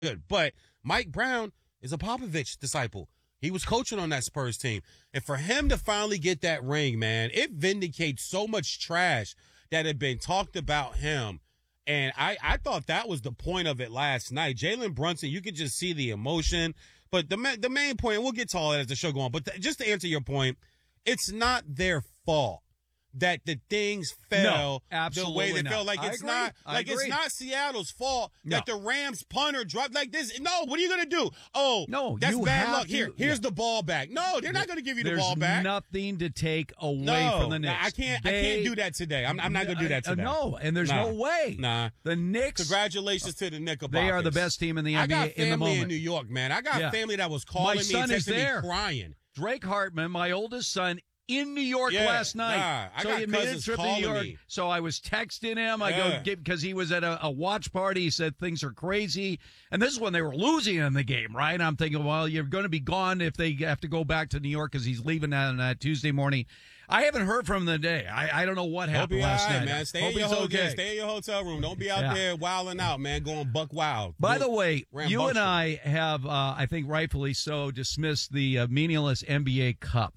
good. But Mike Brown is a Popovich disciple. He was coaching on that Spurs team. And for him to finally get that ring, man, it vindicates so much trash that had been talked about him. And I thought that was the point of it last night. Jalen Brunson, you could just see the emotion. But the main point, we'll get to all that as the show goes on. But just to answer your point, it's not their fault that the things fell the way they fell. Like it's not Seattle's fault that the Rams punter dropped like this. No, what are you gonna do? Oh, no, that's bad luck. Here's the ball back. No, they're not gonna give you the ball back. There's nothing to take away from the Knicks. I can't do that today. I'm not gonna do that today. No, and there's no way. The Knicks. Congratulations to the Knickerbockers. They are the best team in the NBA I got in the moment. family in New York, man. I got family that was calling me, texting me, crying. Drake Hartman, my oldest son, in New York last night. So he made a trip to New York. So I was texting him. I go because he was at a watch party. He said things are crazy. And this is when they were losing in the game, right? I'm thinking, well, you're going to be gone if they have to go back to New York because he's leaving on that Tuesday morning. I haven't heard from him today. I don't know what happened last night. Man. Stay in your hotel room. Don't be out there wilding out, man, going buck wild. By the way, you and I have, I think rightfully so, dismissed the meaningless NBA Cup.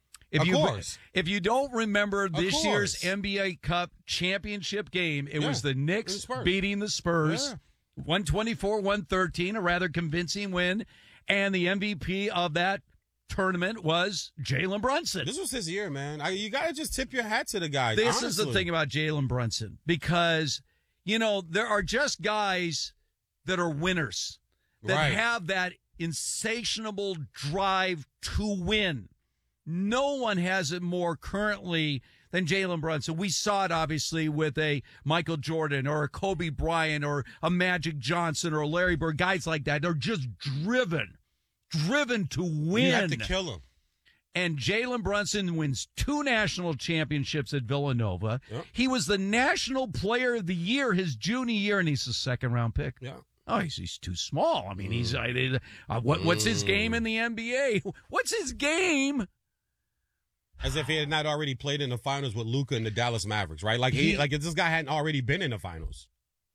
If you don't remember this year's NBA Cup championship game, it was the Knicks beating the Spurs, 124-113, a rather convincing win, and the MVP of that tournament was Jalen Brunson. This was his year, man. You got to just tip your hat to the guy. This is the thing about Jalen Brunson, because, there are just guys that are winners, that have that insatiable drive to win. No one has it more currently than Jalen Brunson. We saw it, obviously, with a Michael Jordan or a Kobe Bryant or a Magic Johnson or a Larry Bird. Guys like that. They're just driven to win. You have to kill them. And Jalen Brunson wins 2 national championships at Villanova. Yep. He was the National Player of the Year his junior year, and he's a second-round pick. Yeah. Oh, he's too small. I mean, what's his game in the NBA? What's his game? As if he had not already played in the finals with Luka and the Dallas Mavericks, right? Like if this guy hadn't already been in the finals.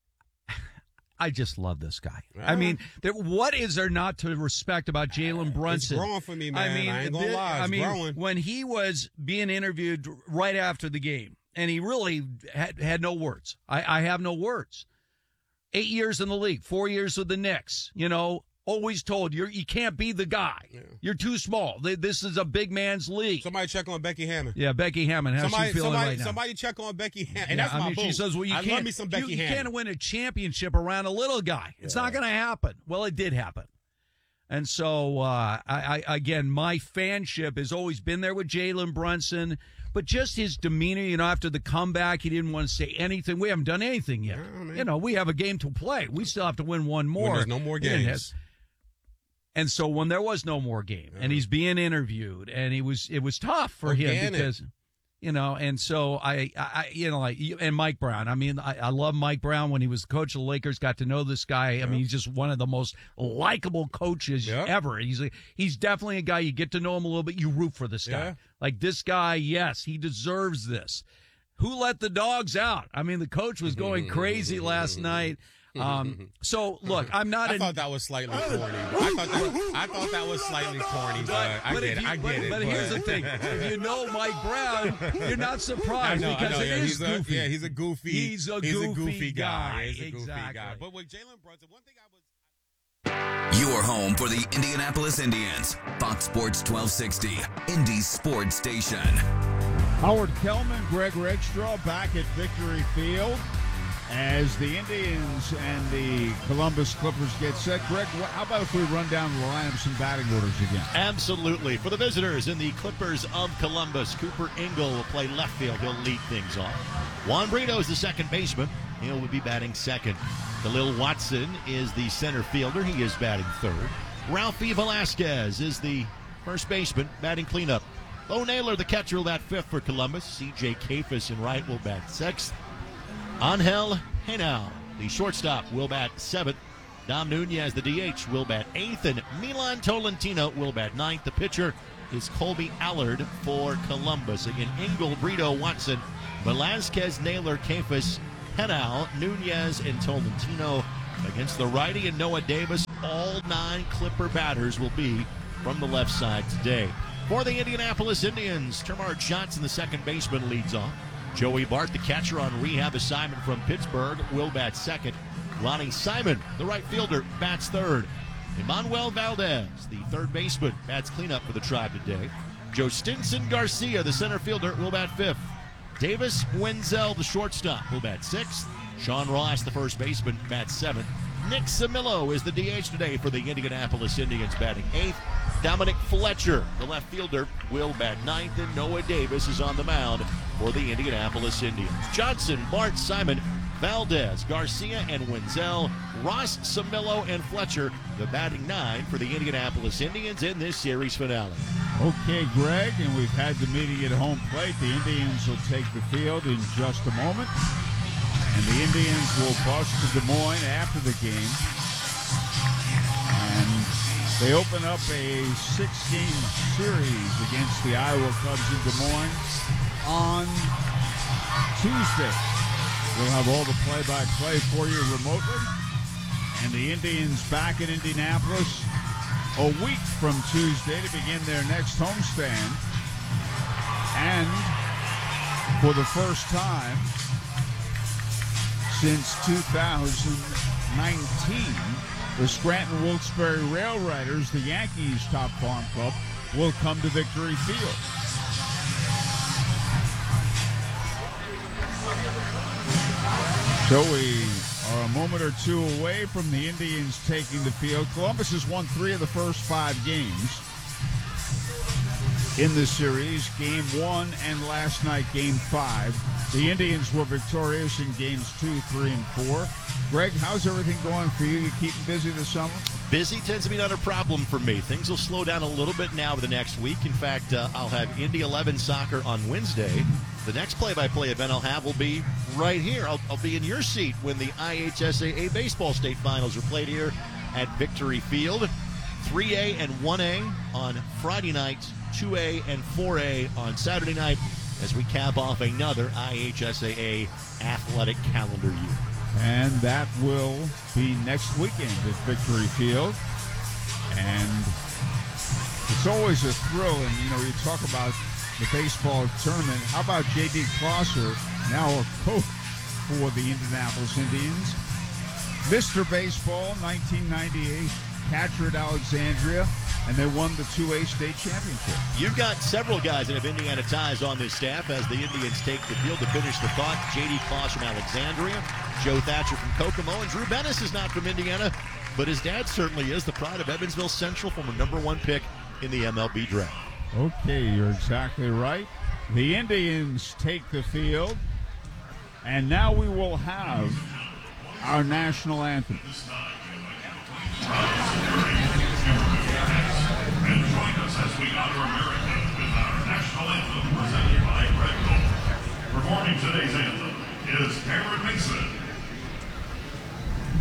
I just love this guy. I mean, what is there not to respect about Jalen Brunson? It's growing for me, man. I ain't gonna lie. It's growing. When he was being interviewed right after the game, and he really had no words. I have no words. 8 years in the league, 4 years with the Knicks, always told you can't be the guy. Yeah. You're too small. This is a big man's league. Somebody check on Becky Hammond. Yeah, Becky Hammond. How's she feeling right now? Somebody check on Becky Hammond. And that's my boo. She says, well, you can't win a championship around a little guy. It's not going to happen. Well, it did happen. And so, again, my fanship has always been there with Jalen Brunson. But just his demeanor, after the comeback, he didn't want to say anything. We haven't done anything yet. We have a game to play. We still have to win one more. When there's no more games. And so when there was no more game, and he's being interviewed, and it was tough for him because, and so and Mike Brown. I mean, I love Mike Brown. When he was the coach of the Lakers, got to know this guy. I mean, he's just one of the most likable coaches ever. He's definitely a guy, you get to know him a little bit, you root for this guy. Like this guy, yes, he deserves this. Who let the dogs out? I mean, the coach was going crazy last night. So look, I'm not. I thought that was slightly corny. I thought that was slightly corny, but I get it. But here's the thing: if you know Mike Brown, you're not surprised because it is goofy. Yeah, he's a goofy. He's a goofy guy. He's a goofy guy. But with Jalen Brunson, one thing Your home for the Indianapolis Indians. Fox Sports 1260, Indy Sports Station. Howard Kellman, Greg Rakestraw back at Victory Field as the Indians and the Columbus Clippers get set. Greg, how about if we run down the lineups and batting orders again? Absolutely. For the visitors in the Clippers of Columbus, Cooper Ingle will play left field. He'll lead things off. Juan Brito is the second baseman. He will be batting second. Khalil Watson is the center fielder. He is batting third. Ralphie Velasquez is the first baseman, batting cleanup. Bo Naylor, the catcher, will bat fifth for Columbus. C.J. Kafis in right will bat sixth. Angel Henao, the shortstop, will bat seventh. Dom Nunez, the DH, will bat eighth. And Milan Tolentino will bat ninth. The pitcher is Colby Allard for Columbus. Again, Ingle, Brito, Watson, Velasquez, Naylor, Kafis, Henao, Nunez, and Tolentino. against the righty and Noah Davis. All 9 Clipper batters will be from the left side today. For the Indianapolis Indians, Termarr Johnson, the second baseman, leads off. Joey Bart, the catcher on rehab assignment from Pittsburgh, will bat second. Ronnie Simon, the right fielder, bats third. Emmanuel Valdez, the third baseman, bats cleanup for the Tribe today. Joe Stinson Garcia, the center fielder, will bat fifth. Davis Wenzel, the shortstop, will bat sixth. Sean Ross, the first baseman, bats seventh. Nick Samillo is the DH today for the Indianapolis Indians, batting eighth. Dominic Fletcher, the left fielder, will bat ninth, and Noah Davis is on the mound for the Indianapolis Indians. Johnson, Bart, Simon, Valdez, Garcia, and Wenzel, Ross, Samillo, and Fletcher, the batting 9 for the Indianapolis Indians in this series finale. Okay, Greg, and we've had the meeting at home plate. The Indians will take the field in just a moment, and the Indians will bust to Des Moines after the game. And they open up a 6-game series against the Iowa Cubs in Des Moines on Tuesday. We'll have all the play-by-play for you remotely. And the Indians back in Indianapolis a week from Tuesday to begin their next homestand. And for the first time since 2019, the Scranton Wilkes-Barre Rail Riders, the Yankees' top farm club, will come to Victory Field. So we are a moment or two away from the Indians taking the field. Columbus has won 3 of the first 5 games in this series. Game 1 and last night, Game 5. The Indians were victorious in Games 2, 3, and 4. Greg, how's everything going for you? You keeping busy this summer? Busy tends to be not a problem for me. Things will slow down a little bit now the next week. In fact, I'll have Indy 11 soccer on Wednesday. The next play-by-play event I'll have will be right here. I'll be in your seat when the IHSAA baseball state finals are played here at Victory Field. 3A and 1A on Friday night, 2A and 4A on Saturday night as we cap off another IHSAA athletic calendar year. And that will be next weekend at Victory Field. And it's always a thrill. And, you talk about the baseball tournament. How about J.D. Closser, now a coach for the Indianapolis Indians? Mr. Baseball, 1998, catcher at Alexandria, and they won the 2A state championship. You've got several guys that have Indiana ties on this staff as the Indians take the field to finish the thought. J.D. Kloss from Alexandria, Joe Thatcher from Kokomo, and Drew Bennis is not from Indiana, but his dad certainly is, the pride of Evansville Central, former #1 pick in the MLB draft. Okay, you're exactly right. The Indians take the field, and now we will have our national anthem. And join us as we honor America with our national anthem presented by Greg Gold. Performing today's anthem is Cameron Mason.